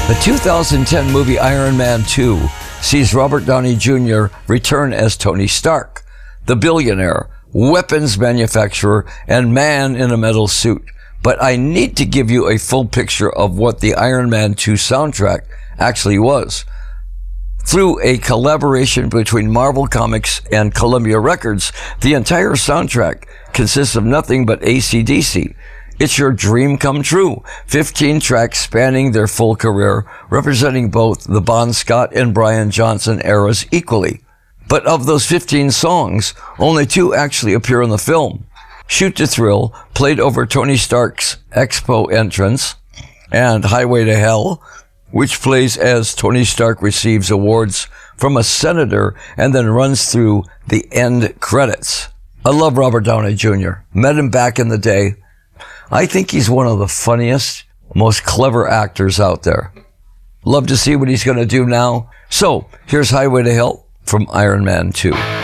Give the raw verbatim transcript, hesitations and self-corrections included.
The two thousand ten movie Iron Man two sees Robert Downey Junior return as Tony Stark, the billionaire, weapons manufacturer, and man in a metal suit. But I need to give you a full picture of what the Iron Man two soundtrack actually was. Through a collaboration between Marvel Comics and Columbia Records, the entire soundtrack consists of nothing but A C D C. It's your dream come true. fifteen tracks spanning their full career, representing both the Bon Scott and Brian Johnson eras equally. But of those fifteen songs, only two actually appear in the film. Shoot to Thrill, played over Tony Stark's Expo entrance, and Highway to Hell, which plays as Tony Stark receives awards from a senator and then runs through the end credits. I love Robert Downey Junior Met him back in the day. I think he's one of the funniest, most clever actors out there. Love to see what he's going to do now. So, here's Highway to Hell from Iron Man two.